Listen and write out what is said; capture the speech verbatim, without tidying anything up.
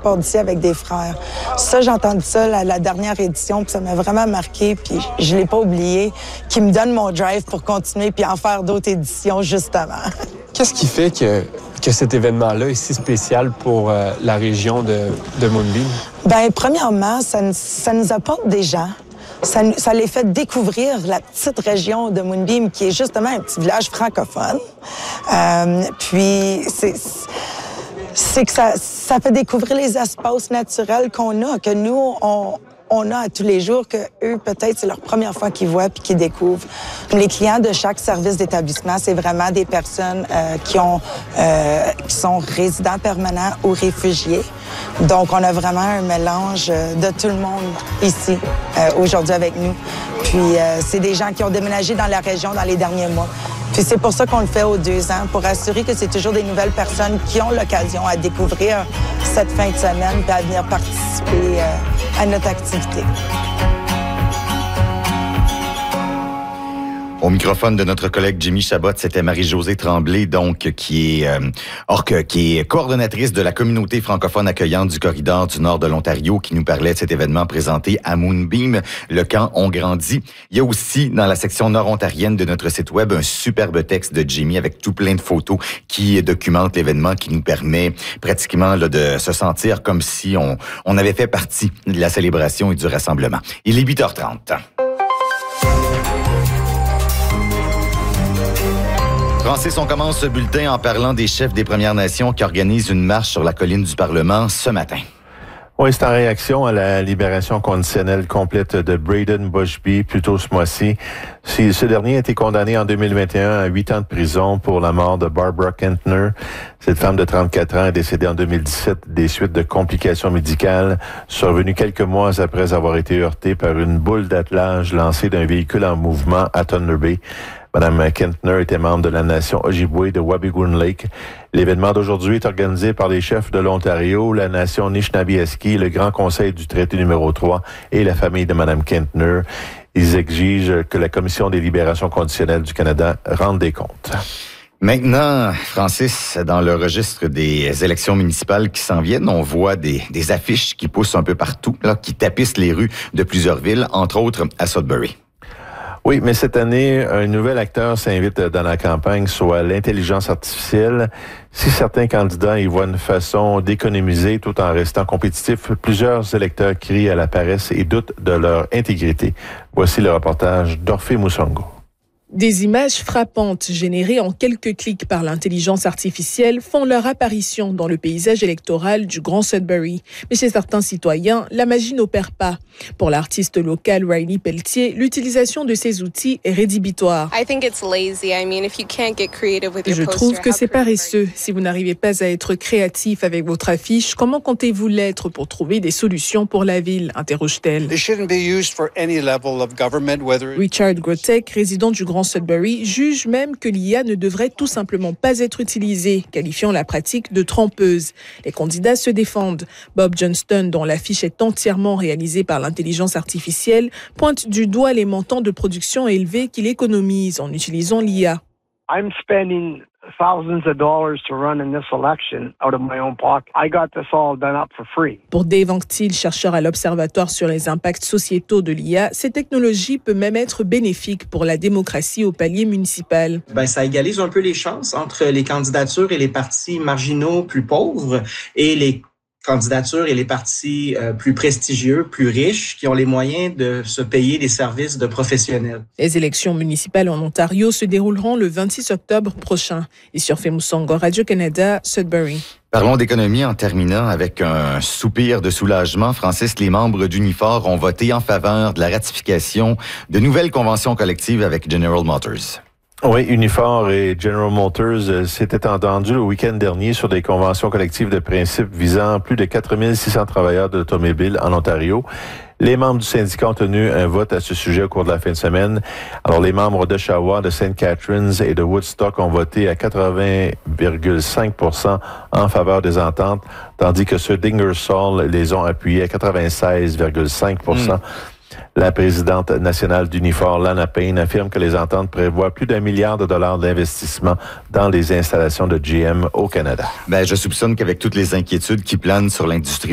pars d'ici avec des frères. Ça, j'ai entendu ça la, la dernière édition, puis ça m'a vraiment marqué, puis je l'ai pas oublié, qui me donne mon drive pour continuer puis en faire d'autres éditions, justement. Qu'est-ce qui fait que, que cet événement-là est si spécial pour euh, la région de, de Moonbeam? Bien, premièrement, ça, ça nous apporte des gens. Ça, ça les fait découvrir la petite région de Moonbeam, qui est justement un petit village francophone. Euh, puis, c'est, c'est que ça, ça fait découvrir les espaces naturels qu'on a, que nous, on, on a à tous les jours, que eux, peut-être, c'est leur première fois qu'ils voient puis qu'ils découvrent. Les clients de chaque service d'établissement, c'est vraiment des personnes euh, qui, ont, euh, qui sont résidents permanents ou réfugiés. Donc, on a vraiment un mélange de tout le monde ici, euh, aujourd'hui avec nous. Puis, euh, c'est des gens qui ont déménagé dans la région dans les derniers mois. Puis, c'est pour ça qu'on le fait aux deux ans, pour assurer que c'est toujours des nouvelles personnes qui ont l'occasion à découvrir cette fin de semaine puis à venir participer euh, à notre activité. Au microphone de notre collègue Jimmy Chabot, c'était Marie-Josée Tremblay, donc, qui est, euh, or que, qui est coordonnatrice de la communauté francophone accueillante du corridor du nord de l'Ontario, qui nous parlait de cet événement présenté à Moonbeam, le camp On grandit. Il y a aussi, dans la section nord-ontarienne de notre site web, un superbe texte de Jimmy avec tout plein de photos qui documentent l'événement, qui nous permet pratiquement là, de se sentir comme si on, on avait fait partie de la célébration et du rassemblement. Il est huit heures trente. Francis, on commence ce bulletin en parlant des chefs des Premières Nations qui organisent une marche sur la colline du Parlement ce matin. Oui, c'est en réaction à la libération conditionnelle complète de Braden Bushby plus tôt ce mois-ci. Ce dernier a été condamné en deux mille vingt et un à huit ans de prison pour la mort de Barbara Kentner. Cette femme de trente-quatre ans est décédée en deux mille dix-sept des suites de complications médicales survenues quelques mois après avoir été heurtée par une boule d'attelage lancée d'un véhicule en mouvement à Thunder Bay. Madame Kentner était membre de la nation Ojibwe de Wabigoon Lake. L'événement d'aujourd'hui est organisé par les chefs de l'Ontario, la nation Nishnabieski, le Grand Conseil du traité numéro trois et la famille de Madame Kentner. Ils exigent que la Commission des libérations conditionnelles du Canada rende des comptes. Maintenant, Francis, dans le registre des élections municipales qui s'en viennent, on voit des, des affiches qui poussent un peu partout, là, qui tapissent les rues de plusieurs villes, entre autres à Sudbury. Oui, mais cette année, un nouvel acteur s'invite dans la campagne, soit l'intelligence artificielle. Si certains candidats y voient une façon d'économiser tout en restant compétitifs, plusieurs électeurs crient à la paresse et doutent de leur intégrité. Voici le reportage d'Orphée Moussongo. Des images frappantes générées en quelques clics par l'intelligence artificielle font leur apparition dans le paysage électoral du Grand Sudbury. Mais chez certains citoyens, la magie n'opère pas. Pour l'artiste local Riley Pelletier, l'utilisation de ces outils est rédhibitoire. Je trouve que c'est paresseux. Si vous n'arrivez pas à être créatif avec votre affiche, comment comptez-vous l'être pour trouver des solutions pour la ville, interroge-t-elle. Richard Grotek, résident du Grand Sudbury, juge même que l'I A ne devrait tout simplement pas être utilisée, qualifiant la pratique de trompeuse. Les candidats se défendent. Bob Johnston, dont l'affiche est entièrement réalisée par l'intelligence artificielle, pointe du doigt les montants de production élevés qu'il économise en utilisant l'I A. I'm spending thousands of dollars to run in this election out of my own pocket. I got this all done up for free. Pour Dave Anctil, chercheur à l'Observatoire sur les impacts sociétaux de l'I A, ces technologies peuvent même être bénéfiques pour la démocratie au palier municipal. Ben, ça égalise un peu les chances entre les candidatures et les partis marginaux plus pauvres et les candidatures et les partis euh, plus prestigieux, plus riches, qui ont les moyens de se payer des services de professionnels. Les élections municipales en Ontario se dérouleront le vingt-six octobre prochain. Et sur Orphée Moussongo, Radio-Canada, Sudbury. Parlons d'économie en terminant avec un soupir de soulagement. Francis, les membres d'Unifor ont voté en faveur de la ratification de nouvelles conventions collectives avec General Motors. Oui, Unifor et General Motors s'étaient entendus le week-end dernier sur des conventions collectives de principe visant plus de quatre mille six cents travailleurs de l'automobile en Ontario. Les membres du syndicat ont tenu un vote à ce sujet au cours de la fin de semaine. Alors, les membres d'Oshawa, de Saint Catharines et de Woodstock ont voté à quatre-vingts virgule cinq pour cent en faveur des ententes, tandis que ceux d'Ingersoll les ont appuyés à quatre-vingt-seize virgule cinq pour cent. Mm. La présidente nationale d'Unifor, Lana Payne, affirme que les ententes prévoient plus d'un milliard de dollars d'investissement dans les installations de G M au Canada. Ben, je soupçonne qu'avec toutes les inquiétudes qui planent sur l'industrie